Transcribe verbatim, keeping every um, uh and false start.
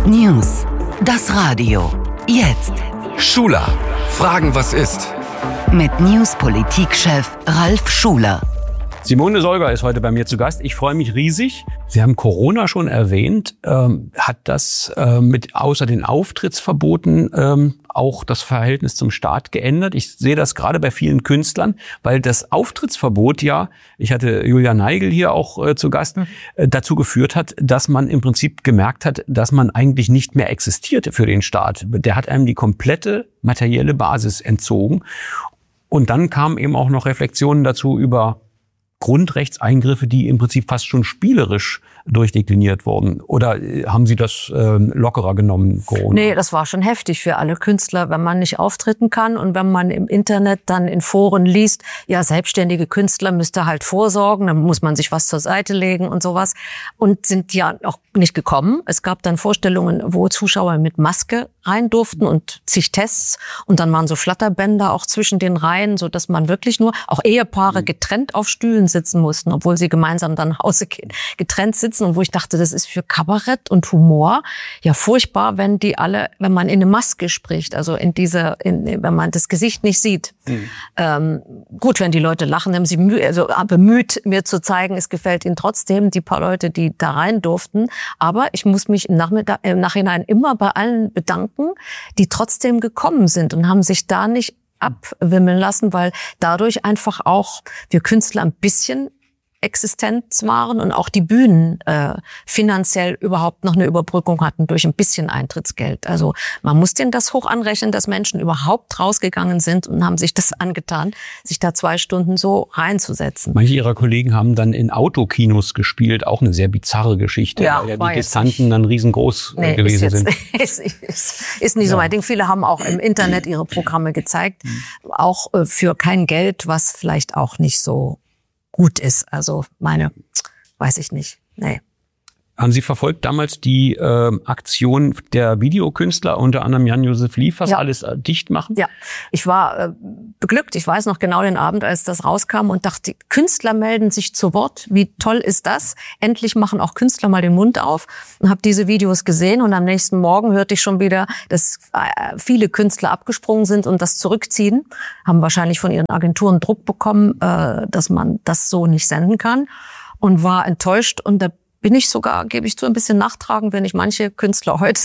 News. Das Radio. Jetzt. Schuler. Fragen, was ist? Mit News-Politik-Chef Ralf Schuler. Simone Solger ist heute bei mir zu Gast. Ich freue mich riesig. Sie haben Corona schon erwähnt. Ähm, hat das äh, mit außer den Auftrittsverboten ähm, auch das Verhältnis zum Staat geändert? Ich sehe das gerade bei vielen Künstlern, weil das Auftrittsverbot ja, ich hatte Julia Neigel hier auch äh, zu Gast, äh, dazu geführt hat, dass man im Prinzip gemerkt hat, dass man eigentlich nicht mehr existierte für den Staat. Der hat einem die komplette materielle Basis entzogen. Und dann kamen eben auch noch Reflexionen dazu über Grundrechtseingriffe, die im Prinzip fast schon spielerisch durchdekliniert wurden. Oder haben Sie das äh, lockerer genommen, Corona? Nee, das war schon heftig für alle Künstler, wenn man nicht auftreten kann und wenn man im Internet dann in Foren liest, ja, selbstständige Künstler müsste halt vorsorgen, dann muss man sich was zur Seite legen und sowas. Und sind ja auch nicht gekommen. Es gab dann Vorstellungen, wo Zuschauer mit Maske rein durften und zig Tests. Und dann waren so Flatterbänder auch zwischen den Reihen, so dass man wirklich nur, auch Ehepaare getrennt auf Stühlen sitzen mussten, obwohl sie gemeinsam dann nach Hause gehen, getrennt sitzen. Und wo ich dachte, das ist für Kabarett und Humor ja furchtbar, wenn die alle, wenn man in eine Maske spricht, also in dieser, in, wenn man das Gesicht nicht sieht. Mhm. Ähm, gut, wenn die Leute lachen, haben sie mühe, also bemüht, mir zu zeigen, es gefällt ihnen trotzdem, die paar Leute, die da rein durften. Aber ich muss mich im, Nachmittag, im Nachhinein immer bei allen bedanken, die trotzdem gekommen sind und haben sich da nicht abwimmeln lassen, weil dadurch einfach auch wir Künstler ein bisschen Existenz waren und auch die Bühnen äh, finanziell überhaupt noch eine Überbrückung hatten durch ein bisschen Eintrittsgeld. Also man muss denen das hoch anrechnen, dass Menschen überhaupt rausgegangen sind und haben sich das angetan, sich da zwei Stunden so reinzusetzen. Manche Ihrer Kollegen haben dann in Autokinos gespielt, auch eine sehr bizarre Geschichte, ja, weil ja die Distanzen dann riesengroß nee, gewesen ist jetzt, sind. ist, ist, ist nicht so mein Ding. Viele haben auch im Internet ihre Programme gezeigt, mhm. auch äh, für kein Geld, was vielleicht auch nicht so gut ist. Also meine, weiß ich nicht. Nee. Haben Sie verfolgt damals die äh, Aktion der Videokünstler, unter anderem Jan-Josef Liefers, ja. alles äh, dicht machen? Ja, ich war äh, beglückt. Ich weiß noch genau den Abend, als das rauskam und dachte, Künstler melden sich zu Wort. Wie toll ist das? Endlich machen auch Künstler mal den Mund auf. Und habe diese Videos gesehen und am nächsten Morgen hörte ich schon wieder, dass äh, viele Künstler abgesprungen sind und das zurückziehen. Haben wahrscheinlich von ihren Agenturen Druck bekommen, äh, dass man das so nicht senden kann und war enttäuscht. Und da bin ich sogar, gebe ich zu, ein bisschen nachtragen, wenn ich manche Künstler heute